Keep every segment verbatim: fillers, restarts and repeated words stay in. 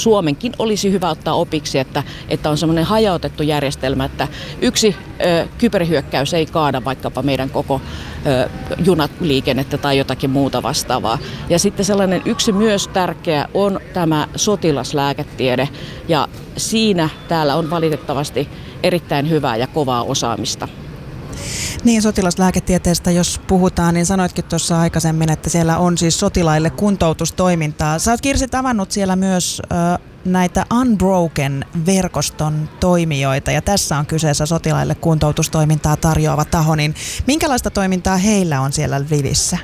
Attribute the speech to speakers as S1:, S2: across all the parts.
S1: Suomenkin olisi hyvä ottaa opiksi, että, että on semmoinen hajautettu järjestelmä, että yksi ö, kyberhyökkäys ei kaada vaikkapa meidän koko ö, junaliikennettä tai jotakin muuta vastaavaa. Ja sitten sellainen yksi myös tärkeä on tämä sotilaslääketiede, ja siinä täällä on valitettavasti erittäin hyvää ja kovaa osaamista.
S2: Niin, sotilaslääketieteestä jos puhutaan, niin sanoitkin tuossa aikaisemmin, että siellä on siis sotilaille kuntoutustoimintaa. Sä oot, Kirsi, tavannut siellä myös ö, näitä Unbroken-verkoston toimijoita, ja tässä on kyseessä sotilaille kuntoutustoimintaa tarjoava taho, niin minkälaista toimintaa heillä on siellä Lvivissä?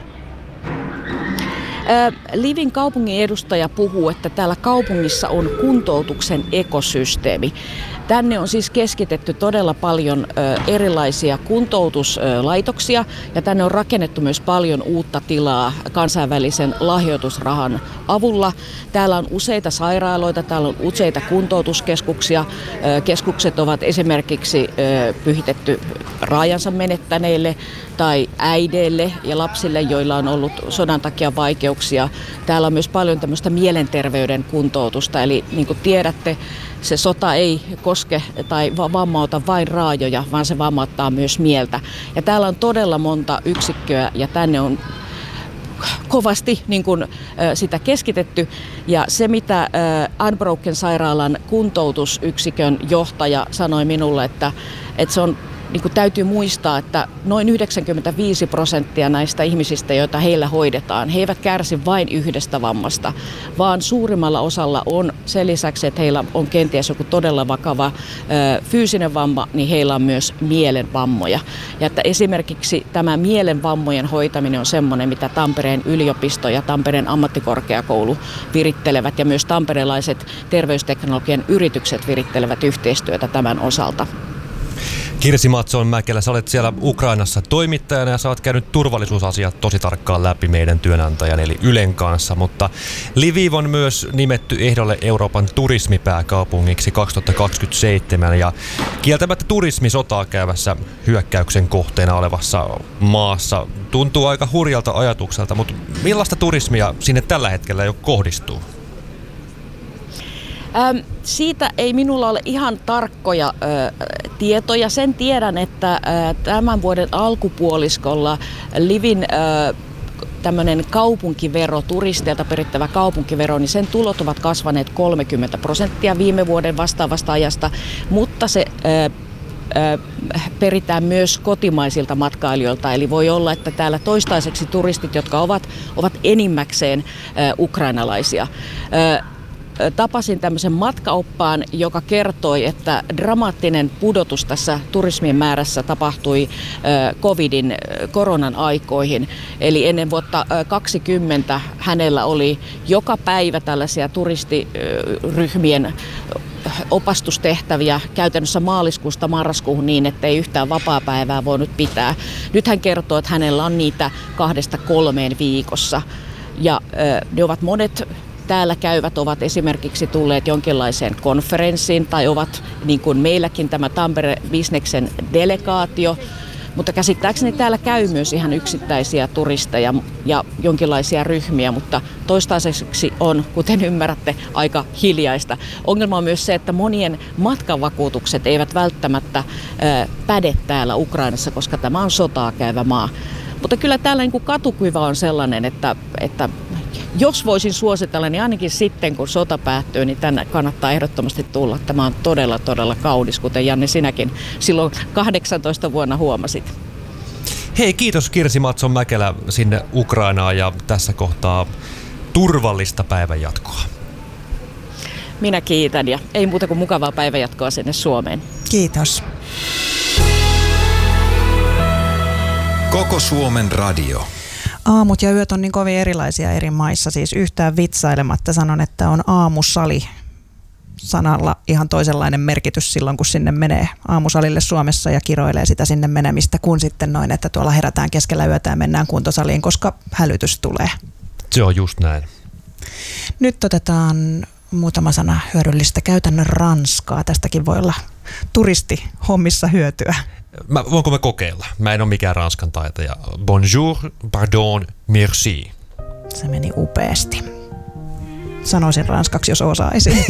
S1: Lvivin kaupungin edustaja puhuu, että täällä kaupungissa on kuntoutuksen ekosysteemi. Tänne on siis keskitetty todella paljon erilaisia kuntoutuslaitoksia, ja tänne on rakennettu myös paljon uutta tilaa kansainvälisen lahjoitusrahan avulla. Täällä on useita sairaaloita, täällä on useita kuntoutuskeskuksia. Keskukset ovat esimerkiksi pyhitetty raajansa menettäneille tai äideille ja lapsille, joilla on ollut sodan takia vaikeuksia. Täällä on myös paljon tämmöistä mielenterveyden kuntoutusta, eli niin kuin tiedätte, se sota ei koske tai vammauta vain raajoja, vaan se vammauttaa myös mieltä. Ja täällä on todella monta yksikköä, ja tänne on kovasti niin kuin, sitä keskitetty. Ja se, mitä Unbroken sairaalan kuntoutusyksikön johtaja sanoi minulle, että, että se on niin kuin täytyy muistaa, että noin yhdeksänkymmentäviisi prosenttia näistä ihmisistä, joita heillä hoidetaan, he eivät kärsi vain yhdestä vammasta, vaan suurimmalla osalla on sen lisäksi, että heillä on kenties joku todella vakava ö, fyysinen vamma, niin heillä on myös mielenvammoja. Ja että esimerkiksi tämä mielenvammojen hoitaminen on semmoinen, mitä Tampereen yliopisto ja Tampereen ammattikorkeakoulu virittelevät, ja myös tamperelaiset terveysteknologian yritykset virittelevät yhteistyötä tämän osalta.
S3: Kirsi Matson-Mäkelä, sä olet siellä Ukrainassa toimittajana ja sä oot käynyt turvallisuusasiat tosi tarkkaan läpi meidän työnantajan eli Ylen kanssa, mutta Lviv on myös nimetty ehdolle Euroopan turismipääkaupungiksi kaksituhattakaksikymmentäseitsemän, ja kieltämättä turismi sotaa käyvässä hyökkäyksen kohteena olevassa maassa tuntuu aika hurjalta ajatukselta, mutta millaista turismia sinne tällä hetkellä jo kohdistuu?
S1: Ähm, siitä ei minulla ole ihan tarkkoja äh, tietoja. Sen tiedän, että äh, tämän vuoden alkupuoliskolla Lvivin äh, tämmöinen kaupunkivero, turisteilta perittävä kaupunkivero, niin sen tulot ovat kasvaneet kolmekymmentä prosenttia viime vuoden vastaavasta ajasta, mutta se äh, peritään myös kotimaisilta matkailijoilta, eli voi olla, että täällä toistaiseksi turistit, jotka ovat, ovat enimmäkseen äh, ukrainalaisia. Äh, Tapasin tämmöisen matkaoppaan, joka kertoi, että dramaattinen pudotus tässä turismin määrässä tapahtui covidin, koronan aikoihin. Eli ennen vuotta kaksikymmentä hänellä oli joka päivä tällaisia turistiryhmien opastustehtäviä käytännössä maaliskuusta marraskuuhun niin, että ei yhtään vapaapäivää voinut pitää. Nyt hän kertoo, että hänellä on niitä kahdesta kolmeen viikossa, ja ne ovat monet täällä käyvät ovat esimerkiksi tulleet jonkinlaiseen konferenssiin tai ovat niin kuin meilläkin tämä Tampere-bisneksen delegaatio, mutta käsittääkseni täällä käy myös ihan yksittäisiä turisteja ja jonkinlaisia ryhmiä, mutta toistaiseksi on, kuten ymmärrätte, aika hiljaista. Ongelma on myös se, että monien matkavakuutukset eivät välttämättä äh, päde täällä Ukrainassa, koska tämä on sotaa käyvä maa. Mutta kyllä täällä niin kuin katukuiva on sellainen, että, että jos voisin suositella, niin ainakin sitten kun sota päättyy, niin tänne kannattaa ehdottomasti tulla. Tämä on todella, todella kaunis, kuten Janne sinäkin silloin kahdeksantoista vuonna huomasit.
S3: Hei, kiitos Kirsi Matson-Mäkelä sinne Ukrainaan, ja tässä kohtaa turvallista päivänjatkoa.
S1: Minä kiitän, ja ei muuta kuin mukavaa päivänjatkoa sinne Suomeen.
S2: Kiitos.
S4: Koko Suomen radio.
S2: Aamut ja yöt on niin kovin erilaisia eri maissa, siis yhtään vitsailematta sanon, että on aamusali sanalla ihan toisenlainen merkitys silloin, kun sinne menee aamusalille Suomessa ja kiroilee sitä sinne menemistä, kun sitten noin, että tuolla herätään keskellä yötä ja mennään kuntosaliin, koska hälytys tulee.
S3: Se on just näin.
S2: Nyt otetaan muutama sana hyödyllistä käytännön ranskaa. Tästäkin voi olla turistihommissa hyötyä.
S3: Mä, voinko me kokeilla? Mä en ole mikään ranskan taitaja. Bonjour, pardon, merci.
S2: Se meni upeasti. Sanoisin ranskaksi, jos osaisin.